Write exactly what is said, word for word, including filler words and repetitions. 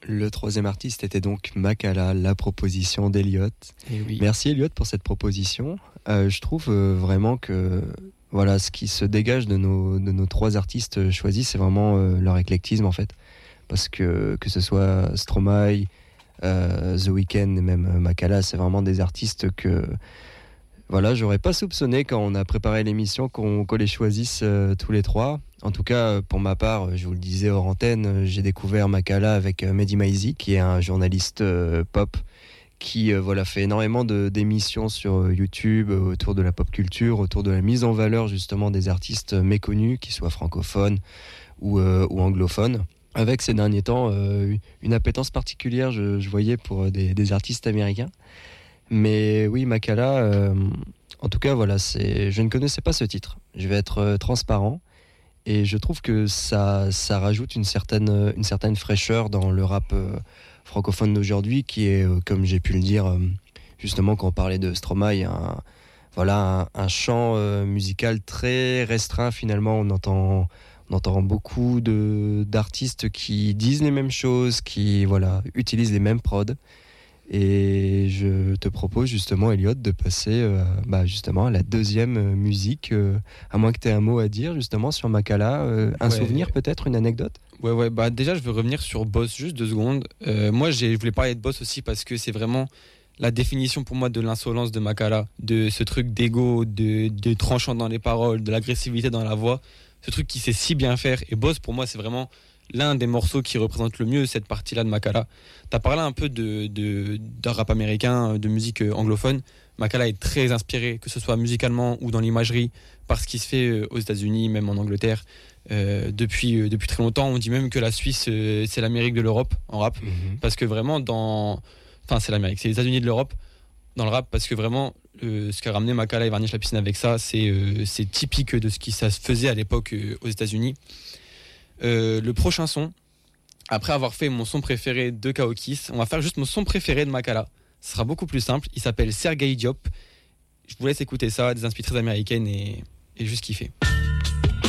Le troisième artiste était donc Makala, la proposition d'Elliot. Et oui. Merci Elliot pour cette proposition. Euh, je trouve euh, vraiment que voilà, ce qui se dégage de nos, de nos trois artistes choisis, c'est vraiment euh, leur éclectisme en fait. Parce que que ce soit Stromae, euh, The Weeknd et même Makala, c'est vraiment des artistes que voilà, j'aurais pas soupçonné quand on a préparé l'émission qu'on, qu'on les choisisse euh, tous les trois. En tout cas, pour ma part, je vous le disais hors antenne, j'ai découvert Makala avec euh, Mehdi Maizi, qui est un journaliste euh, pop qui euh, voilà, fait énormément de, d'émissions sur YouTube euh, autour de la pop culture, autour de la mise en valeur justement des artistes méconnus, qu'ils soient francophones ou, euh, ou anglophones. Avec ces derniers temps, euh, une appétence particulière, je, je voyais pour des, des artistes américains. Mais oui, Makala, euh, en tout cas, voilà, c'est, je ne connaissais pas ce titre. Je vais être euh, transparent. Et je trouve que ça, ça rajoute une certaine, une certaine fraîcheur dans le rap euh, francophone d'aujourd'hui, qui est, euh, comme j'ai pu le dire, euh, justement, quand on parlait de Stromae, un, voilà, un, un chant euh, musical très restreint, finalement. On entend, on entend beaucoup de, d'artistes qui disent les mêmes choses, qui voilà, utilisent les mêmes prods. Et je te propose justement, Elliot, de passer euh, bah, justement à la deuxième euh, musique, euh, à moins que tu aies un mot à dire justement sur Makala, euh, un Ouais. souvenir peut-être, une anecdote. Ouais, ouais, bah déjà je veux revenir sur Boss juste deux secondes. Euh, moi j'ai, je voulais parler de Boss aussi parce que c'est vraiment la définition pour moi de l'insolence de Makala, de ce truc d'ego, de, de tranchant dans les paroles, de l'agressivité dans la voix, ce truc qui sait si bien faire. Et Boss pour moi c'est vraiment l'un des morceaux qui représente le mieux cette partie-là de Makala. T'as parlé un peu de, de, de rap américain, de musique anglophone. Makala est très inspiré, que ce soit musicalement ou dans l'imagerie, par ce qui se fait aux États-Unis, même en Angleterre. Euh, depuis, euh, depuis très longtemps, on dit même que la Suisse, euh, c'est l'Amérique de l'Europe en rap. Mm-hmm. Parce que vraiment, dans. Enfin, c'est l'Amérique, c'est les États-Unis de l'Europe dans le rap. Parce que vraiment, euh, ce qu'a ramené Makala et Varnish la piscine avec ça, c'est, euh, c'est typique de ce qui ça se faisait à l'époque euh, aux États-Unis. Euh, le prochain son, après avoir fait mon son préféré de Kaokis, on va faire juste mon son préféré de Makala. Ce sera beaucoup plus simple. Il s'appelle Sergei Diop. Je vous laisse écouter ça, des inspirations très américaines et, et juste kiffer.